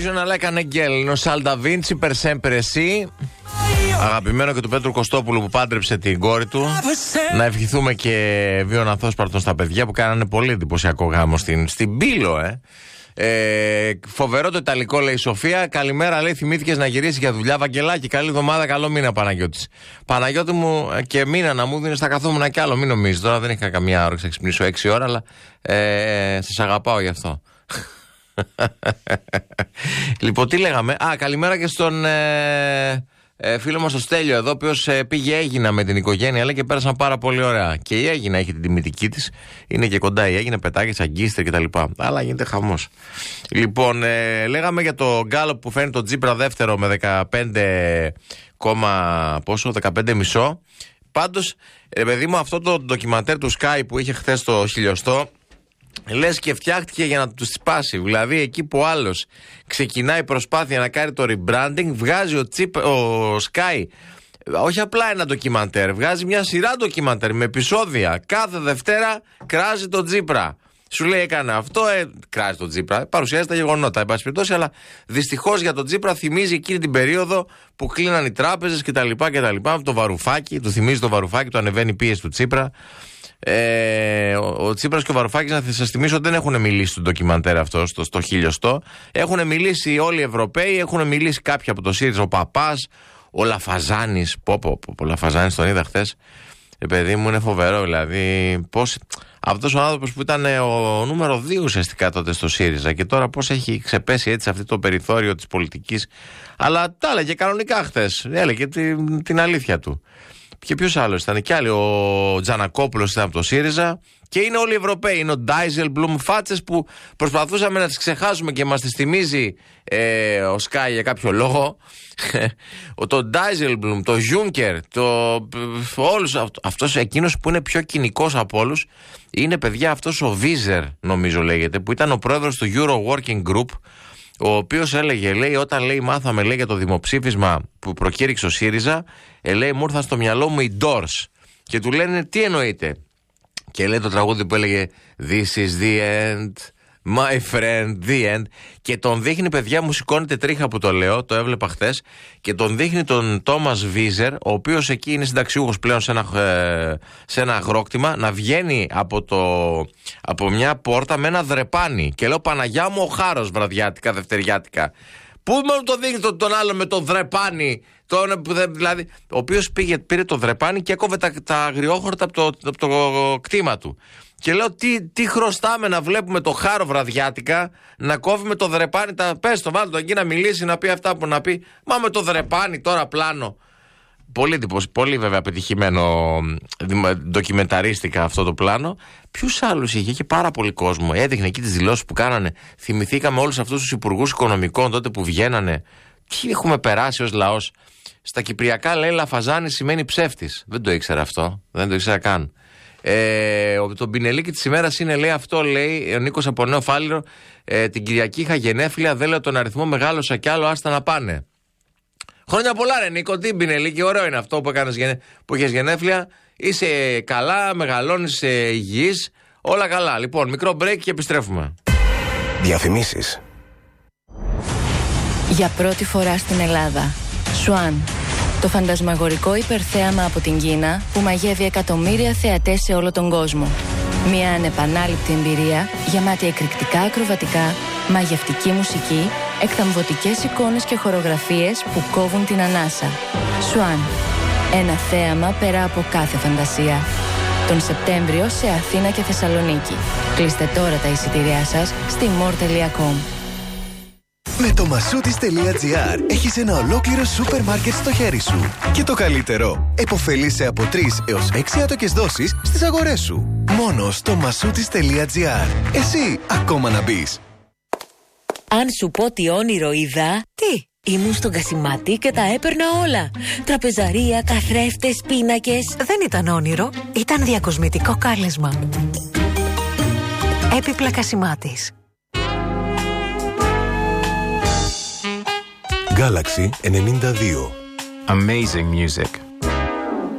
Invasion, αλλά έκανε γκέλ. Ο Σάλτα Βίντσι, per sempre εσύ. Αγαπημένο και του Πέτρου Κωστόπουλου που πάντρεψε την κόρη του. Να ευχηθούμε και βίων αθόσπαρτων στα παιδιά που κάνανε πολύ εντυπωσιακό γάμο στην Πύλο, φοβερό το Ιταλικό, λέει η Σοφία. Καλημέρα, λέει, θυμήθηκες να γυρίσεις για δουλειά. Βαγγελάκη, καλή εβδομάδα, καλό μήνα, Παναγιώτης. Παναγιώτη μου, και μήνα να μου δίνεις, θα καθόμουν κι άλλο, μην νομίζεις. Τώρα δεν είχα καμιά ώρα, ξυπνήσω 6 ώρα, αλλά σας αγαπάω γι' αυτό. Λοιπόν, τι λέγαμε. Καλημέρα και στον φίλο μας ο Στέλιο εδώ, ο οποίος πήγε Έγινα με την οικογένεια, λέει, και πέρασαν πάρα πολύ ωραία. Και η Έγινα έχει την τιμητική της, είναι και κοντά η Έγινα, πετάγες, αγκίστρια κτλ. Αλλά γίνεται χαμός. Λοιπόν, λέγαμε για το γκάλοπ που φέρνει τον Τσίπρα δεύτερο με 15,5. Πάντως, παιδί μου, αυτό το ντοκιμαντέρ του Sky που είχε χθες το χιλιοστό, λες και φτιάχτηκε για να τους σπάσει. Δηλαδή, εκεί που ο άλλος ξεκινάει προσπάθεια να κάνει το rebranding, βγάζει ο Sky όχι απλά ένα ντοκιμαντέρ, βγάζει μια σειρά ντοκιμαντέρ με επεισόδια. Κάθε Δευτέρα κράζει τον Τσίπρα. Σου λέει έκανε αυτό, κράζει τον Τσίπρα. Παρουσιάζει τα γεγονότα, εν πάση περιπτώσει, αλλά δυστυχώς για τον Τσίπρα θυμίζει εκείνη την περίοδο που κλείναν οι τράπεζες κτλ. Το Βαρουφάκι, του θυμίζει το Βαρουφάκι, του ανεβαίνει η πίεση του Τσίπρα. Ο Τσίπρας και ο Βαρουφάκης, να σας θυμίσω, δεν έχουν μιλήσει στο ντοκιμαντέρ αυτό, στο χιλιοστό. Έχουν μιλήσει όλοι οι Ευρωπαίοι, έχουν μιλήσει κάποιοι από το ΣΥΡΙΖΑ, ο Παπάς, ο Λαφαζάνης. Ο Λαφαζάνης τον είδα χθες. Παιδί μου, είναι φοβερό, δηλαδή. Πώς αυτός ο άνθρωπος που ήταν ο νούμερο 2 ουσιαστικά τότε στο ΣΥΡΙΖΑ και τώρα πώς έχει ξεπέσει έτσι αυτό το περιθώριο της πολιτικής. Αλλά τα έλεγε κανονικά χθες. Έλεγε την αλήθεια του. Και ποιος άλλος ήταν, κι άλλοι. Ο Τζανακόπουλος ήταν από το ΣΥΡΙΖΑ. Και είναι όλοι οι Ευρωπαίοι. Είναι ο Ντάιζελμπλουμ, φάτσες που προσπαθούσαμε να τις ξεχάσουμε και μας τις θυμίζει ο Σκάι για κάποιο λόγο. Το Ντάιζελμπλουμ, το Γιούνκερ, όλους αυτός, εκείνος που είναι πιο κοινικός από όλους, είναι, παιδιά, αυτός ο Βίζερ, νομίζω λέγεται, που ήταν ο πρόεδρος του Euro Working Group, ο οποίος έλεγε, λέει, όταν, λέει, μάθαμε, λέει, για το δημοψήφισμα που προκήρυξε ο ΣΥΡΙΖΑ, λέει, μου ήρθαν στο μυαλό μου οι Doors. Και του λένε, τι εννοείται? Και λέει το τραγούδι που έλεγε This is the end, my friend, the end. Και τον δείχνει, παιδιά, μου σηκώνεται τρίχα που το λέω, το έβλεπα χθες. Και τον δείχνει τον Τόμας Βίζερ, ο οποίος εκεί είναι συνταξιούχος πλέον σε ένα αγρόκτημα, να βγαίνει από μια πόρτα με ένα δρεπάνι. Και λέω, Παναγιά μου, ο χάρος βραδιάτικα, δευτεριάτικα. Πού μόνο το δείχνει τον άλλο με το δρεπάνι, δηλαδή, ο οποίος πήρε το δρεπάνι και έκοβε τα αγριόχορτα από το κτήμα του. Και λέω, τι χρωστάμε να βλέπουμε το χάρο βραδιάτικα να κόβει με το δρεπάνι πες το, βάλτε το εκεί να μιλήσει, να πει αυτά που να πει. Μα με το δρεπάνι τώρα πλάνο. Πολύ βέβαια πετυχημένο ντοκιμενταρίστικα αυτό το πλάνο. Ποιους άλλους είχε πάρα πολύ κόσμο. Έδειχνε εκεί τις δηλώσεις που κάνανε. Θυμηθήκαμε όλους αυτούς τους υπουργούς οικονομικών τότε που βγαίνανε. Τι έχουμε περάσει ως λαός. Στα κυπριακά, λέει, Λαφαζάνη σημαίνει ψεύτης. Δεν το ήξερα αυτό. Δεν το ήξερα καν. Το πινελίκι της ημέρας είναι, λέει, αυτό, λέει ο Νίκος από Νέο Φάληρο. Την Κυριακή είχα γενέθλια. Δεν λέω τον αριθμό, μεγάλωσα κι άλλο, άστα να πάνε. Χρόνια πολλά, ρε Νίκο, τι πινελίκι, ωραίο είναι αυτό που είχες γενέθλια. Είσαι καλά, μεγαλώνεις υγιής, όλα καλά. Λοιπόν, μικρό break και επιστρέφουμε. Διαφημίσεις. Για πρώτη φορά στην Ελλάδα, Swan, το φαντασμαγορικό υπερθέαμα από την Κίνα που μαγεύει εκατομμύρια θεατές σε όλο τον κόσμο. Μια ανεπανάληπτη εμπειρία γεμάτη εκρηκτικά ακροβατικά, μαγευτική μουσική, εκθαμβωτικές εικόνες και χορογραφίες που κόβουν την ανάσα. Swan, ένα θέαμα πέρα από κάθε φαντασία. Τον Σεπτέμβριο σε Αθήνα και Θεσσαλονίκη. Κλείστε τώρα τα εισιτήριά σας στη more.com. Με το Masoutis.gr έχεις ένα ολόκληρο σούπερ μάρκετ στο χέρι σου. Και το καλύτερο, επωφελείσαι από 3 έως 6 άτοκες δόσεις στις αγορές σου. Μόνο στο Masoutis.gr. Εσύ ακόμα να μπεις. Αν σου πω τι όνειρο είδα, τι? Ήμουν στον Κασιμάτη και τα έπαιρνα όλα. Τραπεζαρία, καθρέφτες, πίνακες. Δεν ήταν όνειρο, ήταν διακοσμητικό κάλεσμα. Έπιπλα Κασιμάτης. Galaxy 92. Amazing music.